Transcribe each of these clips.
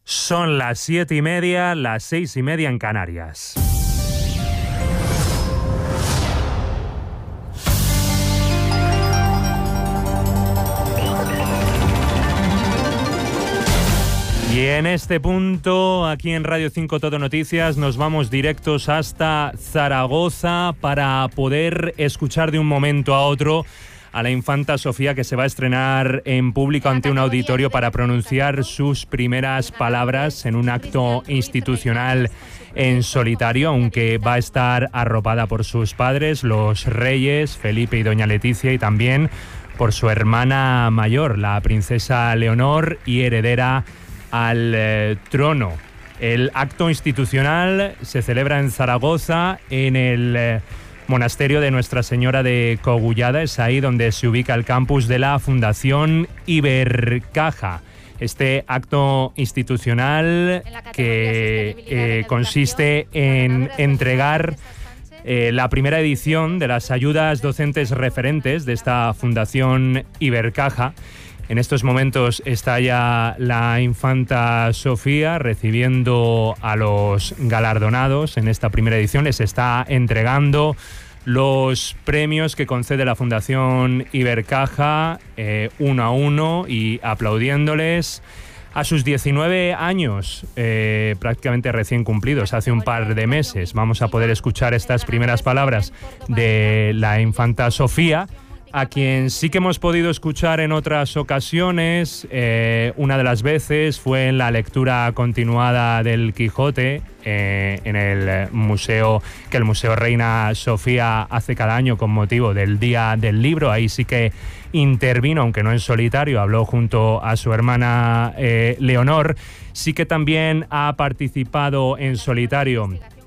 Son las 7:30, las 6:30 en Canarias. Y en este punto, aquí en Radio 5 Todo Noticias, nos vamos directos hasta Zaragoza para poder escuchar de un momento a otro a la infanta Sofía, que se va a estrenar en público ante un auditorio para pronunciar sus primeras palabras en un acto institucional en solitario, aunque va a estar arropada por sus padres, los reyes Felipe y doña Leticia, y también por su hermana mayor, la princesa Leonor, y heredera al trono. El acto institucional se celebra en Zaragoza, en el monasterio de Nuestra Señora de Cogullada. Es ahí donde se ubica el campus de la Fundación Ibercaja. Este acto institucional que consiste en entregar la primera edición de las ayudas docentes referentes de esta Fundación Ibercaja. En estos momentos está ya la infanta Sofía recibiendo a los galardonados en esta primera edición. Les está entregando los premios que concede la Fundación Ibercaja uno a uno y aplaudiéndoles a sus 19 años, prácticamente recién cumplidos, hace un par de meses. Vamos a poder escuchar estas primeras palabras de la infanta Sofía, a quien sí que hemos podido escuchar en otras ocasiones. Una de las veces fue en la lectura continuada del Quijote en el museo, que el Museo Reina Sofía hace cada año con motivo del Día del Libro. Ahí sí que intervino, aunque no en solitario, habló junto a su hermana Leonor. Sí que también ha participado en solitario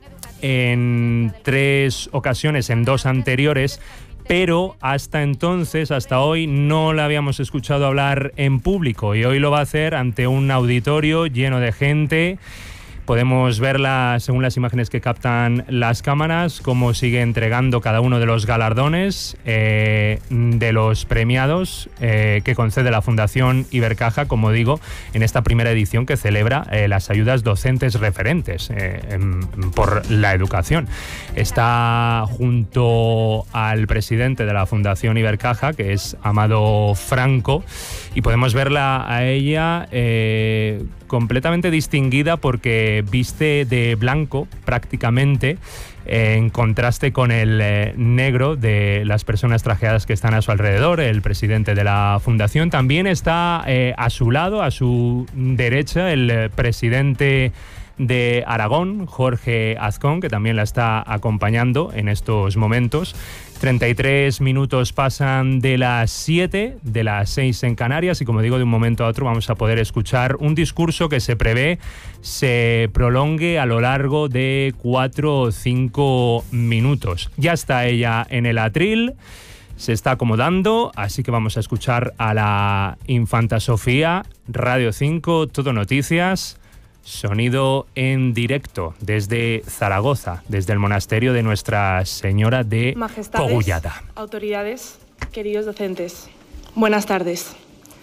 en 3 ocasiones, en 2 anteriores, pero hasta entonces, hasta hoy, no la habíamos escuchado hablar en público, y hoy lo va a hacer ante un auditorio lleno de gente. Podemos verla, según las imágenes que captan las cámaras, cómo sigue entregando cada uno de los galardones de los premiados que concede la Fundación Ibercaja, como digo, en esta primera edición que celebra las ayudas docentes referentes por la educación. Está junto al presidente de la Fundación Ibercaja, que es Amado Franco, y podemos verla a ella completamente distinguida porque viste de blanco prácticamente, en contraste con el negro de las personas trajeadas que están a su alrededor. El presidente de la fundación también está a su lado, a su derecha, el presidente de Aragón, Jorge Azcón, que también la está acompañando en estos momentos. 33 minutos pasan de las 7, de las 6 en Canarias, y como digo, de un momento a otro vamos a poder escuchar un discurso que se prevé se prolongue a lo largo de 4 o 5 minutos. Ya está ella en el atril, se está acomodando, así que vamos a escuchar a la infanta Sofía. Radio 5, Todo Noticias. Sonido en directo desde Zaragoza, desde el monasterio de Nuestra Señora de Cogullada. Autoridades, queridos docentes, buenas tardes.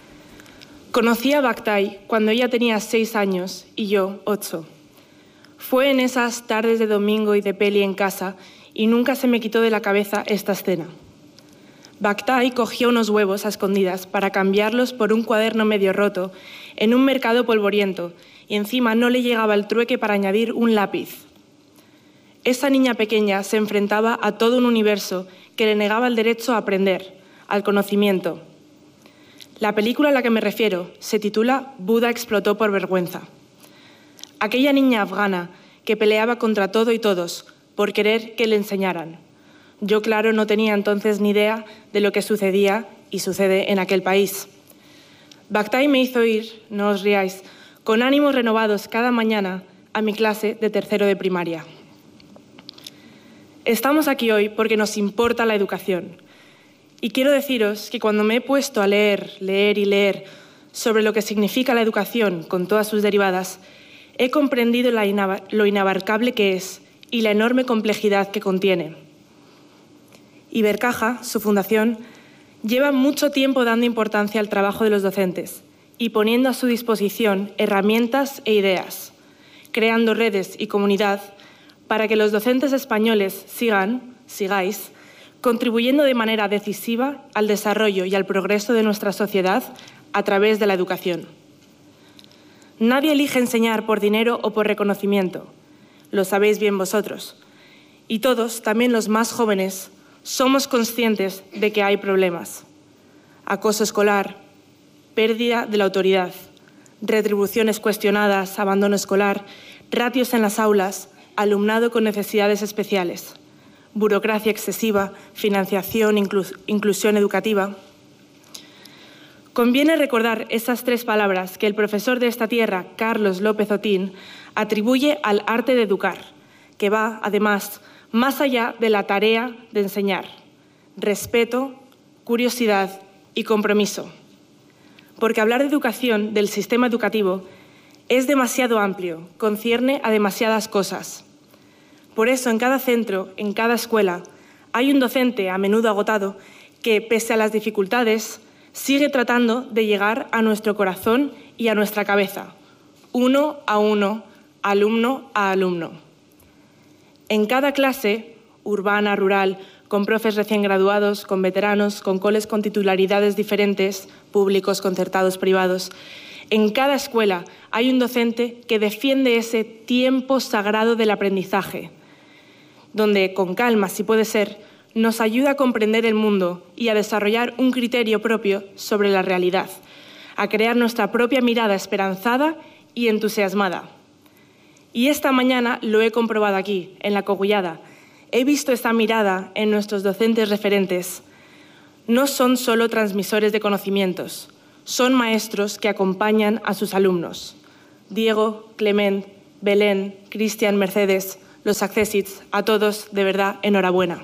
Conocí a Bactay cuando ella tenía 6 años y yo 8. Fue en esas tardes de domingo y de peli en casa, y nunca se me quitó de la cabeza esta escena. Bactay cogía unos huevos a escondidas para cambiarlos por un cuaderno medio roto en un mercado polvoriento, y encima no le llegaba el trueque para añadir un lápiz. Esa niña pequeña se enfrentaba a todo un universo que le negaba el derecho a aprender, al conocimiento. La película a la que me refiero se titula Buda explotó por vergüenza. Aquella niña afgana que peleaba contra todo y todos por querer que le enseñaran. Yo, claro, no tenía entonces ni idea de lo que sucedía y sucede en aquel país. Bactay me hizo ir, no os riáis, con ánimos renovados cada mañana a mi clase de 3º de primaria. Estamos aquí hoy porque nos importa la educación. Y quiero deciros que cuando me he puesto a leer y leer sobre lo que significa la educación con todas sus derivadas, he comprendido lo inabarcable que es y la enorme complejidad que contiene. Ibercaja, su fundación, lleva mucho tiempo dando importancia al trabajo de los docentes y poniendo a su disposición herramientas e ideas, creando redes y comunidad para que los docentes españoles sigáis, contribuyendo de manera decisiva al desarrollo y al progreso de nuestra sociedad a través de la educación. Nadie elige enseñar por dinero o por reconocimiento, lo sabéis bien vosotros. Y todos, también los más jóvenes, somos conscientes de que hay problemas. Acoso escolar, pérdida de la autoridad, retribuciones cuestionadas, abandono escolar, ratios en las aulas, alumnado con necesidades especiales, burocracia excesiva, financiación, inclusión educativa. Conviene recordar esas 3 palabras que el profesor de esta tierra, Carlos López Otín, atribuye al arte de educar, que va, además, más allá de la tarea de enseñar: respeto, curiosidad y compromiso. Porque hablar de educación, del sistema educativo, es demasiado amplio, concierne a demasiadas cosas. Por eso, en cada centro, en cada escuela, hay un docente, a menudo agotado, que, pese a las dificultades, sigue tratando de llegar a nuestro corazón y a nuestra cabeza, uno a uno, alumno a alumno. En cada clase, urbana, rural, con profes recién graduados, con veteranos, con coles con titularidades diferentes, públicos, concertados, privados, en cada escuela hay un docente que defiende ese tiempo sagrado del aprendizaje, donde, con calma, si puede ser, nos ayuda a comprender el mundo y a desarrollar un criterio propio sobre la realidad, a crear nuestra propia mirada esperanzada y entusiasmada. Y esta mañana lo he comprobado aquí, en la Cogullada. He visto esta mirada en nuestros docentes referentes. No son solo transmisores de conocimientos, son maestros que acompañan a sus alumnos. Diego, Clement, Belén, Cristian, Mercedes, los accessits, a todos, de verdad, enhorabuena.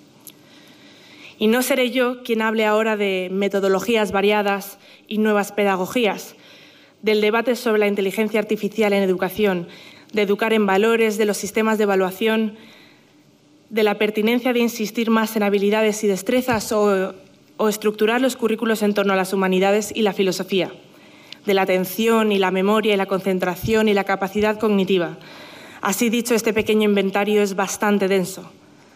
Y no seré yo quien hable ahora de metodologías variadas y nuevas pedagogías, del debate sobre la inteligencia artificial en educación, de educar en valores, de los sistemas de evaluación, de la pertinencia de insistir más en habilidades y destrezas o estructurar los currículos en torno a las humanidades y la filosofía, de la atención y la memoria y la concentración y la capacidad cognitiva. Así dicho, este pequeño inventario es bastante denso.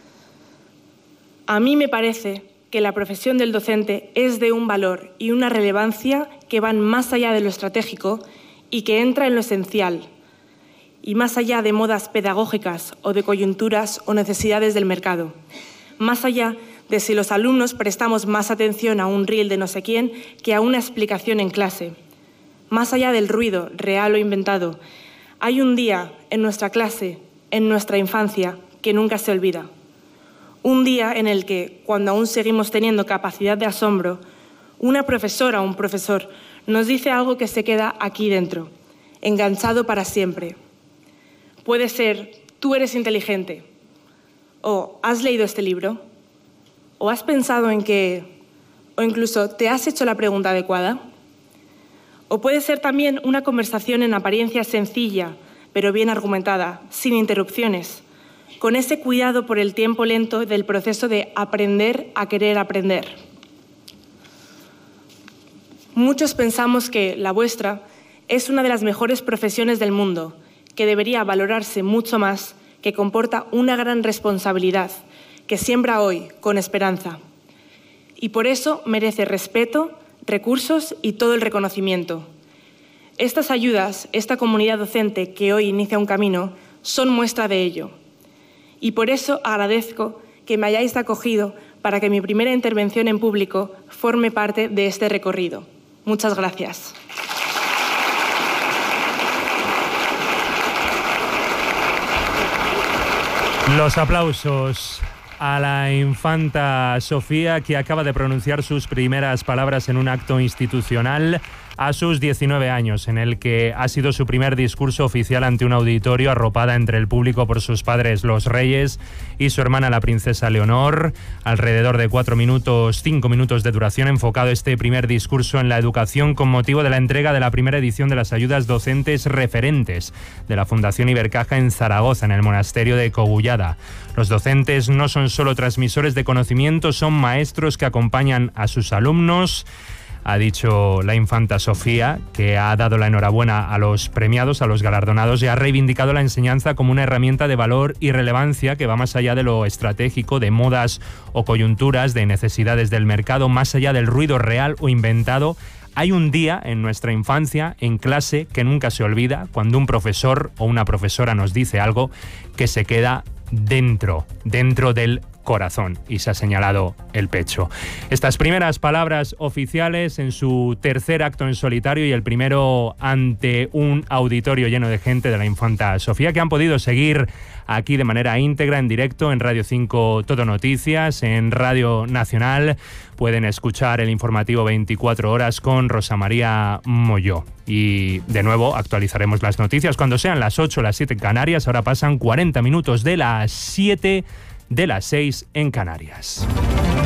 A mí me parece que la profesión del docente es de un valor y una relevancia que van más allá de lo estratégico y que entra en lo esencial, y más allá de modas pedagógicas o de coyunturas o necesidades del mercado, más allá de si los alumnos prestamos más atención a un reel de no sé quién que a una explicación en clase, más allá del ruido, real o inventado. Hay un día en nuestra clase, en nuestra infancia, que nunca se olvida. Un día en el que, cuando aún seguimos teniendo capacidad de asombro, una profesora o un profesor nos dice algo que se queda aquí dentro, enganchado para siempre. Puede ser: tú eres inteligente, o has leído este libro, o has pensado en que, o incluso te has hecho la pregunta adecuada. O puede ser también una conversación en apariencia sencilla, pero bien argumentada, sin interrupciones, con ese cuidado por el tiempo lento del proceso de aprender a querer aprender. Muchos pensamos que la vuestra es una de las mejores profesiones del mundo, que debería valorarse mucho más, que comporta una gran responsabilidad, que siembra hoy con esperanza. Y por eso merece respeto, recursos y todo el reconocimiento. Estas ayudas, esta comunidad docente que hoy inicia un camino, son muestra de ello. Y por eso agradezco que me hayáis acogido para que mi primera intervención en público forme parte de este recorrido. Muchas gracias. Los aplausos a la infanta Sofía, que acaba de pronunciar sus primeras palabras en un acto institucional a sus 19 años, en el que ha sido su primer discurso oficial ante un auditorio, arropada entre el público por sus padres los reyes y su hermana la princesa Leonor. Alrededor de 5 minutos de duración, enfocado este primer discurso en la educación con motivo de la entrega de la primera edición de las ayudas docentes referentes de la Fundación Ibercaja en Zaragoza, en el monasterio de Cogullada. Los docentes no son solo transmisores de conocimiento, son maestros que acompañan a sus alumnos ha dicho la infanta Sofía, que ha dado la enhorabuena a los premiados, a los galardonados, y ha reivindicado la enseñanza como una herramienta de valor y relevancia que va más allá de lo estratégico, de modas o coyunturas, de necesidades del mercado, más allá del ruido real o inventado. Hay un día en nuestra infancia, en clase, que nunca se olvida, cuando un profesor o una profesora nos dice algo que se queda dentro del corazón, y se ha señalado el pecho. Estas primeras palabras oficiales en su tercer acto en solitario, y el primero ante un auditorio lleno de gente de la infanta Sofía, que han podido seguir aquí de manera íntegra, en directo, en Radio 5 Todo Noticias, en Radio Nacional. Pueden escuchar el informativo 24 horas con Rosa María Molló. Y de nuevo actualizaremos las noticias cuando sean las 8 o las 7 en Canarias. Ahora pasan 40 minutos de las 7, de las 6 en Canarias.